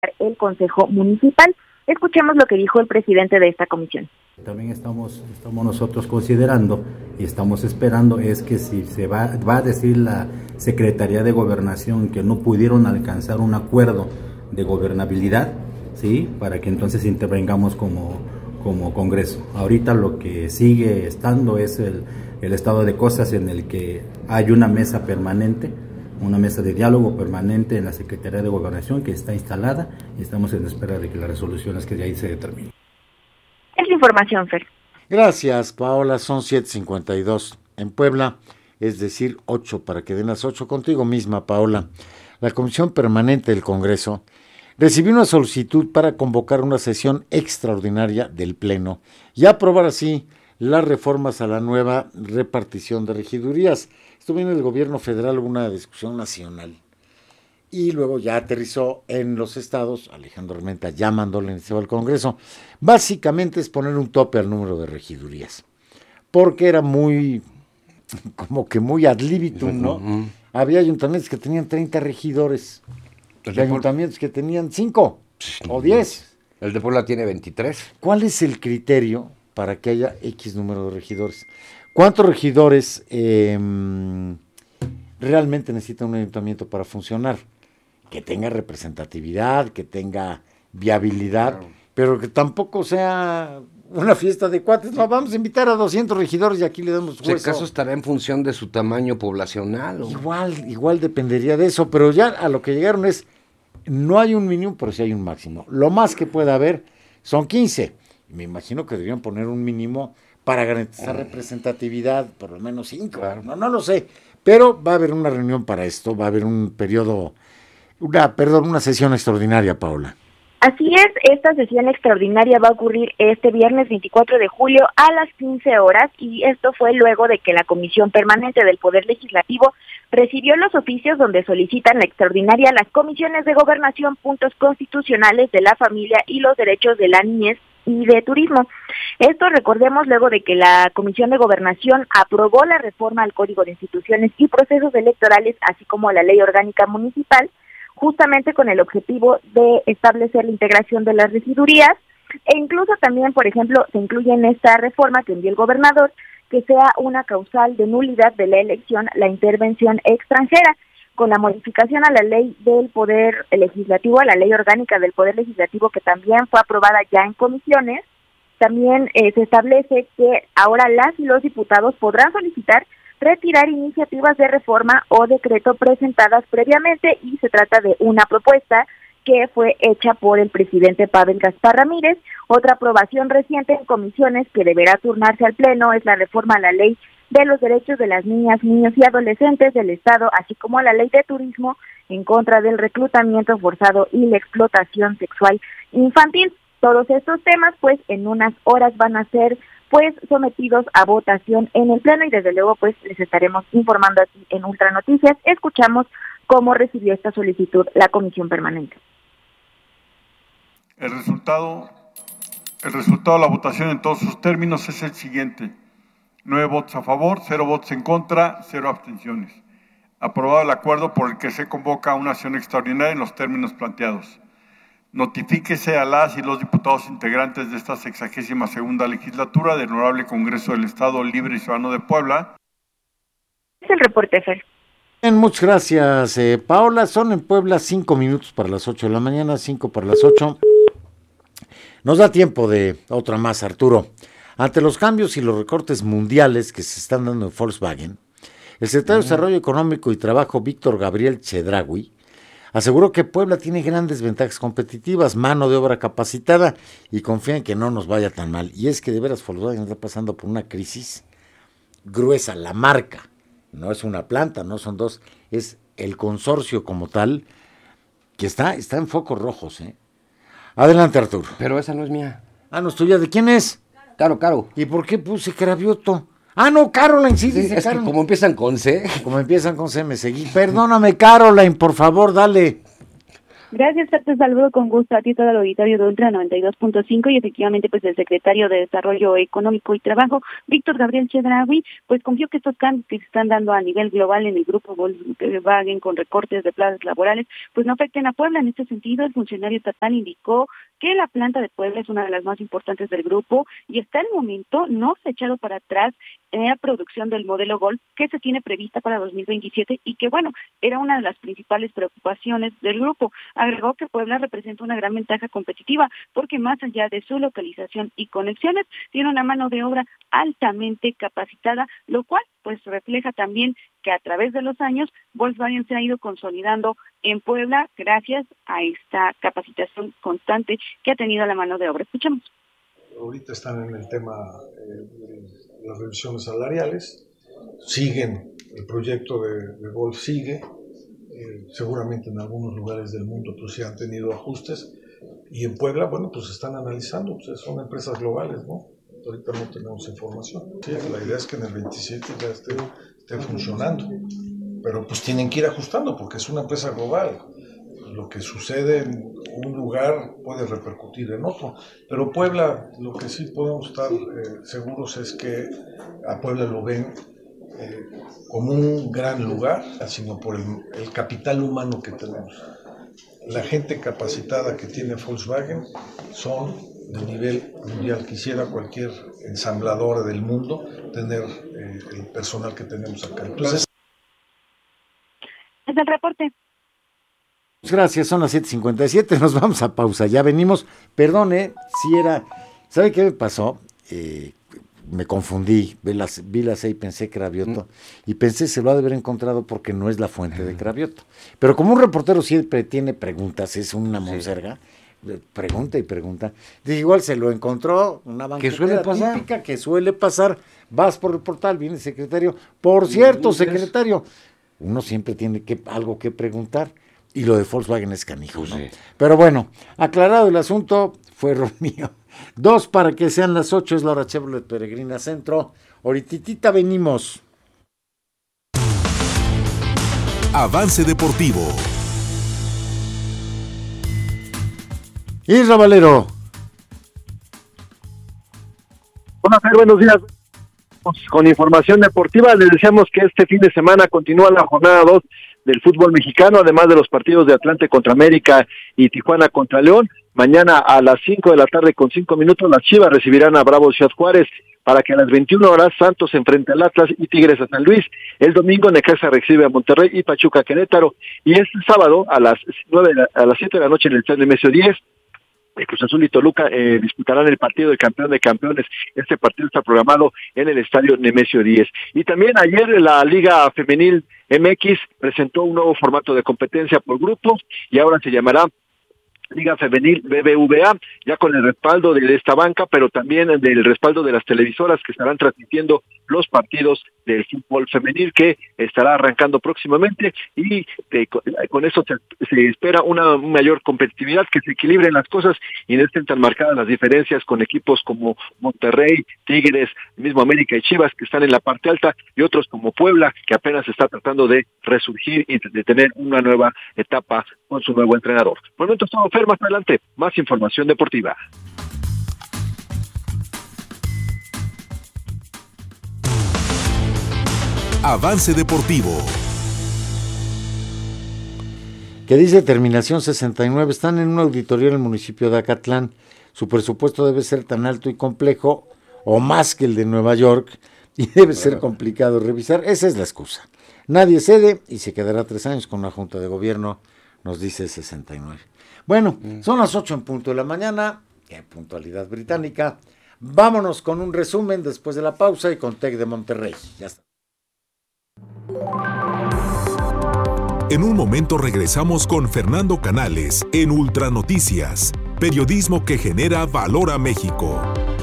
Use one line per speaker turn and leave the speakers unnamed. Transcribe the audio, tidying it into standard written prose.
el Consejo Municipal. Escuchemos lo que dijo el presidente de esta comisión.
También estamos nosotros considerando y estamos esperando es que si se va a decir la Secretaría de Gobernación que no pudieron alcanzar un acuerdo de gobernabilidad, ¿sí? Para que entonces intervengamos como Congreso. Ahorita lo que sigue estando es el estado de cosas en el que hay una mesa permanente, una mesa de diálogo permanente en la Secretaría de Gobernación que está instalada y estamos en espera de que las resoluciones que de ahí se determinen.
Es la información, Fer.
Gracias, Paola. Son 7:52 en Puebla, es decir, 8 para que den las 8 contigo misma, Paola. La Comisión Permanente del Congreso recibió una solicitud para convocar una sesión extraordinaria del Pleno y aprobar así las reformas a la nueva repartición de regidurías. Esto viene del gobierno federal, una discusión nacional. Y luego ya aterrizó en los estados. Alejandro Armenta ya mandó la iniciativa al Congreso. Básicamente es poner un tope al número de regidurías, porque era muy ad libitum, ¿no? Había ayuntamientos que tenían 30 regidores, y ayuntamientos que tenían 5 o 10.
El de Puebla tiene 23.
¿Cuál es el criterio para que haya X número de regidores? ¿Cuántos regidores realmente necesita un ayuntamiento para funcionar? Que tenga representatividad, que tenga viabilidad, claro, pero que tampoco sea una fiesta de cuates. No, vamos a invitar a 200 regidores y aquí le damos hueso.
¿Si acaso estará en función de su tamaño poblacional?
Igual dependería de eso, pero ya a lo que llegaron es, no hay un mínimo, pero sí hay un máximo. Lo más que pueda haber son 15. Me imagino que deberían poner un mínimo para garantizar representatividad, por lo menos 5. Claro. No lo sé, pero va a haber una reunión para esto, va a haber un periodo... una sesión extraordinaria, Paola.
Así es, esta sesión extraordinaria va a ocurrir este viernes 24 de julio a las 15 horas y esto fue luego de que la Comisión Permanente del Poder Legislativo recibió los oficios donde solicitan la extraordinaria a las comisiones de Gobernación, Puntos Constitucionales, de la Familia y los Derechos de la Niñez y de Turismo. Esto recordemos luego de que la Comisión de Gobernación aprobó la reforma al Código de Instituciones y Procesos Electorales, así como a la Ley Orgánica Municipal, justamente con el objetivo de establecer la integración de las regidurías e incluso también, por ejemplo, se incluye en esta reforma que envió el gobernador que sea una causal de nulidad de la elección la intervención extranjera. Con la modificación a la ley del Poder Legislativo, a la ley orgánica del Poder Legislativo que también fue aprobada ya en comisiones, también se establece que ahora las y los diputados podrán solicitar retirar iniciativas de reforma o decreto presentadas previamente y se trata de una propuesta que fue hecha por el presidente Pavel Gaspar Ramírez. Otra aprobación reciente en comisiones que deberá turnarse al Pleno es la reforma a la Ley de los Derechos de las Niñas, Niños y Adolescentes del Estado, así como a la Ley de Turismo en contra del reclutamiento forzado y la explotación sexual infantil. Todos estos temas, pues, en unas horas van a ser sometidos a votación en el Pleno y desde luego pues les estaremos informando aquí en Ultra Noticias. Escuchamos cómo recibió esta solicitud la Comisión Permanente.
El resultado de la votación en todos sus términos es el siguiente: 9 votos a favor, 0 votos en contra, 0 abstenciones. Aprobado el acuerdo por el que se convoca una sesión extraordinaria en los términos planteados. Notifíquese a las y los diputados integrantes de esta 62ª legislatura del Honorable Congreso del Estado Libre y Ciudadano de Puebla.
Es el reporte, Fer.
Bien, muchas gracias, Paola. Son en Puebla 5 minutos para las 8 de la mañana, 5 para las 8. Nos da tiempo de otra más, Arturo. Ante los cambios y los recortes mundiales que se están dando en Volkswagen, el secretario de Desarrollo Económico y Trabajo, Víctor Gabriel Chedraui, aseguró que Puebla tiene grandes ventajas competitivas, mano de obra capacitada y confía en que no nos vaya tan mal. Y es que de veras Volkswagen está pasando por una crisis gruesa, la marca. No es una planta, no son dos, es el consorcio como tal que está en focos rojos. Adelante, Arturo.
Pero esa no es mía.
Ah, no es tuya. ¿De quién es?
Caro.
¿Y por qué puse Carabioto? Ah, no, Caroline, sí, dice
es
Caroline.
Que como empiezan con C.
Como empiezan con C, me seguí. Perdóname, Caroline, por favor, dale.
Gracias, te saludo con gusto a ti, todo el auditorio de Ultra 92.5 y efectivamente pues el secretario de Desarrollo Económico y Trabajo, Víctor Gabriel Chedraui, pues confió que estos cambios que se están dando a nivel global en el grupo Volkswagen con recortes de plazas laborales, pues no afecten a Puebla. En este sentido, el funcionario estatal indicó que la planta de Puebla es una de las más importantes del grupo y hasta el momento no se ha echado para atrás en la producción del modelo Golf que se tiene prevista para 2027 y que bueno, era una de las principales preocupaciones del grupo. Agregó que Puebla representa una gran ventaja competitiva porque más allá de su localización y conexiones, tiene una mano de obra altamente capacitada, lo cual pues refleja también que a través de los años Volkswagen se ha ido consolidando en Puebla gracias a esta capacitación constante que ha tenido la mano de obra. Escuchamos.
Ahorita están en el tema de las revisiones salariales, siguen, el proyecto de Golf sigue, seguramente en algunos lugares del mundo pues se han tenido ajustes, y en Puebla, bueno, pues están analizando, pues son empresas globales, ¿no? Ahorita no tenemos información. Sí, la idea es que en el 27 ya esté funcionando, pero pues tienen que ir ajustando porque es una empresa global. Lo que sucede en un lugar puede repercutir en otro, pero Puebla, lo que sí podemos estar seguros es que a Puebla lo ven como un gran lugar, sino por el capital humano que tenemos. La gente capacitada que tiene Volkswagen son de nivel mundial. Quisiera cualquier ensambladora del mundo tener el personal que tenemos acá. Entonces,
es el reporte.
Gracias, son las 7:57, nos vamos a pausa, ya venimos. Perdone, si era, ¿sabe qué me pasó? Me confundí, vi la C y pensé Cravioto, y pensé se lo ha de haber encontrado porque no es la fuente de Cravioto. Pero como un reportero siempre tiene preguntas, es una monserga, pregunta y pregunta. Dije, igual se lo encontró, una banquetera típica que suele pasar, vas por el portal, viene el secretario, por cierto, secretario, uno siempre tiene algo que preguntar. Y lo de Volkswagen es canijo, ¿no? Sí. Pero bueno, aclarado el asunto, fue error mío. 2 para que sean las 8, es la hora Chevrolet Peregrina Centro. Ahorititita venimos.
Avance Deportivo.
Isra Valero.
Hola, Fer, buenos días. Con información deportiva, les decíamos que este fin de semana continúa la jornada 2 del fútbol mexicano, además de los partidos de Atlante contra América y Tijuana contra León. Mañana a las 5 de la tarde con 5 minutos las Chivas recibirán a Bravos Ciudad Juárez, para que a las 21 horas Santos se enfrente al Atlas y Tigres a San Luis. El domingo Necaxa recibe a Monterrey y Pachuca a Querétaro, y este sábado a las 7 de la noche en el Estadio Nemesio 10, Cruz Azul y Toluca disputarán el partido de campeón de campeones. Este partido está programado en el Estadio Nemesio 10. Y también ayer la Liga Femenil MX presentó un nuevo formato de competencia por grupos y ahora se llamará Liga Femenil BBVA, ya con el respaldo de esta banca, pero también del respaldo de las televisoras que estarán transmitiendo los partidos del fútbol femenil, que estará arrancando próximamente, y con eso se espera una mayor competitividad, que se equilibren las cosas y no estén tan marcadas las diferencias con equipos como Monterrey, Tigres, mismo América y Chivas, que están en la parte alta, y otros como Puebla, que apenas está tratando de resurgir y de tener una nueva etapa con su nuevo entrenador. Por el momento estamos más adelante, más información deportiva.
Avance Deportivo.
Que dice terminación 69, están en una auditoría en el municipio de Acatlán. Su presupuesto debe ser tan alto y complejo, o más que el de Nueva York, y debe ser complicado revisar. Esa es la excusa. Nadie cede y se quedará 3 años con una junta de gobierno, nos dice 69. Bueno, son las 8 en punto de la mañana, qué puntualidad británica. Vámonos con un resumen después de la pausa y con TEC de Monterrey. Ya está.
En un momento regresamos con Fernando Canales en Ultra Noticias, periodismo que genera valor a México.